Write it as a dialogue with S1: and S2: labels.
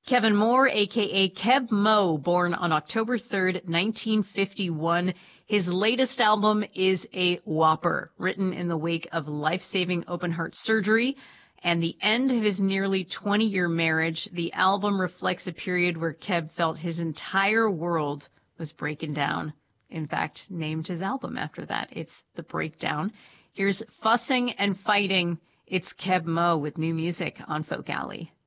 S1: Kevin Moore, a.k.a. Keb Mo, born on October 3rd, 1951. His latest album is a whopper, written in the wake of life-saving open-heart surgery and the end of his nearly 20-year marriage. The album reflects a period where Keb felt his entire world was breaking down. In fact, named his album after that. It's The Breakdown. Here's Fussing and Fighting. It's Keb Mo with new music on Folk Alley.